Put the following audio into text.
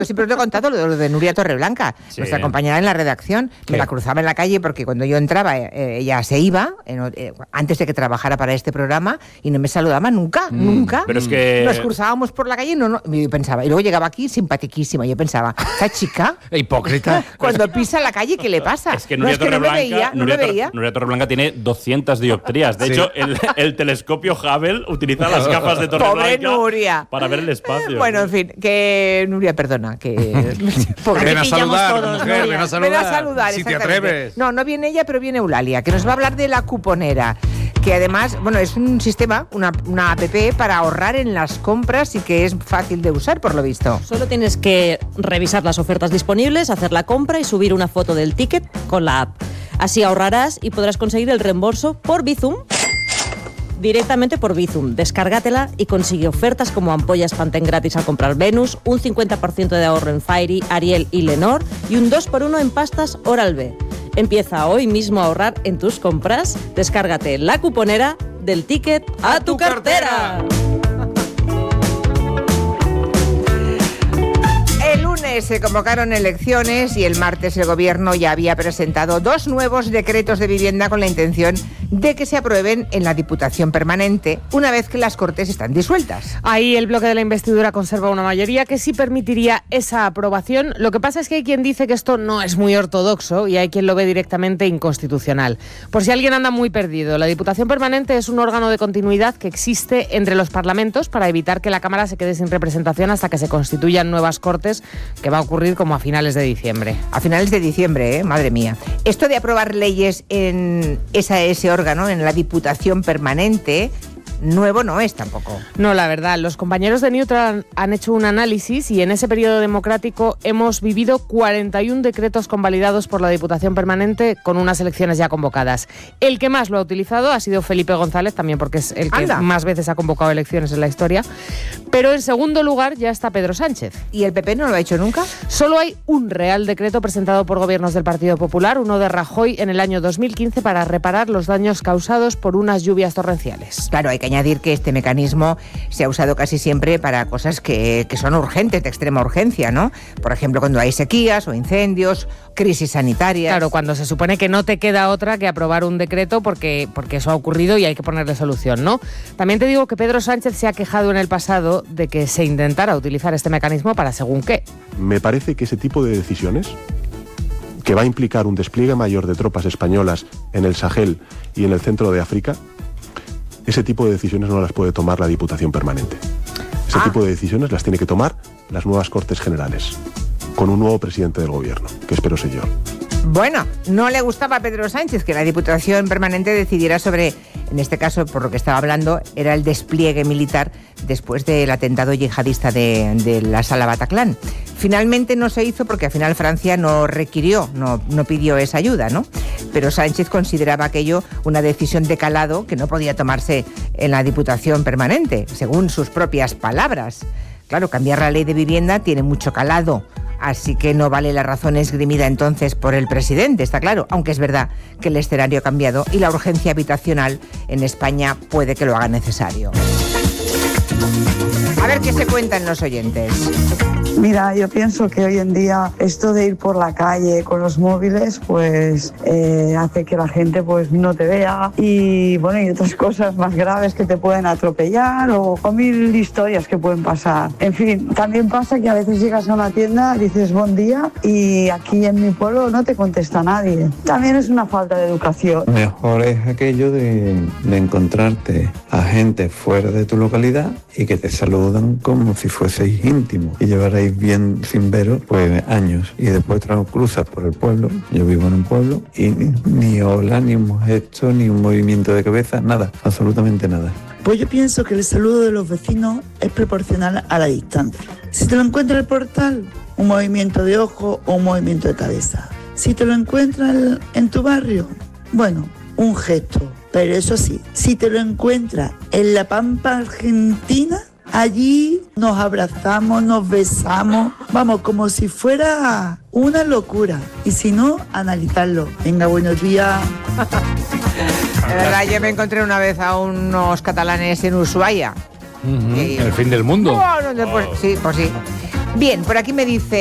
Siempre os he contado lo de Nuria Torreblanca, nuestra compañera en la redacción. Me la cruzaba en la calle porque cuando yo entraba ella se iba, antes de que trabajara para este programa, y no me saludaba nunca. Pero es que... Nos cruzábamos por la calle y yo pensaba, y luego llegaba aquí simpatiquísima. Yo pensaba, esta chica... Hipócrita. Cuando pisa la calle, ¿qué le pasa? Es que Nuria Torreblanca Nuria Torreblanca tiene 200 dioptrías. De hecho, el telescopio Hubble utiliza las gafas de Torreblanca. Pobre Nuria. Para ver el espacio. Bueno, en fin, que Nuria, perdona, que... Ven a saludar, mujer, ven a saludar. Si te atreves. No viene ella, pero viene Eulalia, que nos va a hablar de la cuponera, que además, es un sistema, una app para ahorrar en las compras y que es fácil de usar, por lo visto. Solo tienes que revisar las ofertas disponibles, hacer la compra y subir una foto del ticket con la app. Así ahorrarás y podrás conseguir el reembolso por Bizum. Directamente por Bizum. Descárgatela y consigue ofertas como ampollas Pantene gratis al comprar Venus, un 50% de ahorro en Fairy, Ariel y Lenor y un 2x1 en pastas Oral-B. Empieza hoy mismo a ahorrar en tus compras. Descárgate la cuponera del ticket a tu cartera. El lunes se convocaron elecciones y el martes el gobierno ya había presentado 2 nuevos decretos de vivienda con la intención de que se aprueben en la Diputación Permanente una vez que las Cortes están disueltas. Ahí el bloque de la investidura conserva una mayoría que sí permitiría esa aprobación. Lo que pasa es que hay quien dice que esto no es muy ortodoxo y hay quien lo ve directamente inconstitucional. Por si alguien anda muy perdido, la Diputación Permanente es un órgano de continuidad que existe entre los parlamentos para evitar que la Cámara se quede sin representación hasta que se constituyan nuevas Cortes, que va a ocurrir como a finales de diciembre. A finales de diciembre, madre mía. Esto de aprobar leyes en ese órgano, en la Diputación Permanente, nuevo no es tampoco. No, la verdad, los compañeros de Neutral han hecho un análisis y en ese periodo democrático hemos vivido 41 decretos convalidados por la Diputación Permanente con unas elecciones ya convocadas. El que más lo ha utilizado ha sido Felipe González, también porque es el que más veces ha convocado elecciones en la historia. Pero en segundo lugar ya está Pedro Sánchez. ¿Y el PP no lo ha hecho nunca? Solo hay un real decreto presentado por gobiernos del Partido Popular, uno de Rajoy en el año 2015 para reparar los daños causados por unas lluvias torrenciales. Claro, hay que añadir que este mecanismo se ha usado casi siempre para cosas que son urgentes, de extrema urgencia, ¿no? Por ejemplo, cuando hay sequías o incendios, crisis sanitarias. Claro, cuando se supone que no te queda otra que aprobar un decreto porque eso ha ocurrido y hay que ponerle solución, ¿no? También te digo que Pedro Sánchez se ha quejado en el pasado de que se intentara utilizar este mecanismo para según qué. Me parece que ese tipo de decisiones, que va a implicar un despliegue mayor de tropas españolas en el Sahel y en el centro de África, ese tipo de decisiones no las puede tomar la Diputación Permanente. Ese tipo de decisiones las tiene que tomar las nuevas Cortes Generales, con un nuevo presidente del gobierno, que espero ser yo. Bueno, no le gustaba a Pedro Sánchez que la Diputación Permanente decidiera sobre, en este caso, por lo que estaba hablando, era el despliegue militar después del atentado yihadista de la Sala Bataclan. Finalmente no se hizo porque al final Francia no requirió, no pidió esa ayuda, ¿no? Pero Sánchez consideraba aquello una decisión de calado que no podía tomarse en la Diputación Permanente, según sus propias palabras. Claro, cambiar la ley de vivienda tiene mucho calado, así que no vale la razón esgrimida entonces por el presidente, está claro, aunque es verdad que el escenario ha cambiado y la urgencia habitacional en España puede que lo haga necesario. A ver qué se cuentan los oyentes. Mira, yo pienso que hoy en día esto de ir por la calle con los móviles pues hace que la gente pues no te vea y bueno, y otras cosas más graves que te pueden atropellar o 1000 historias que pueden pasar. En fin, también pasa que a veces llegas a una tienda, dices buen día y aquí en mi pueblo no te contesta nadie. También es una falta de educación. Mejor es aquello de encontrarte a gente fuera de tu localidad y que te saludan como si fueseis íntimos y llevaréis bien sin veros pues años y después cruzas por el pueblo, yo vivo en un pueblo y ni hola, ni un gesto, ni un movimiento de cabeza, nada, absolutamente nada. Pues yo pienso que el saludo de los vecinos es proporcional a la distancia. Si te lo encuentras en el portal, un movimiento de ojo o un movimiento de cabeza. Si te lo encuentras en tu barrio, bueno, un gesto. Pero eso sí, si te lo encuentras en la Pampa Argentina, allí nos abrazamos, nos besamos, vamos, como si fuera una locura. Y si no, analizarlo. Venga, buenos días. De verdad, yo me encontré una vez a unos catalanes en Ushuaia. El fin del mundo. Bueno, pues sí. Bien, por aquí me dice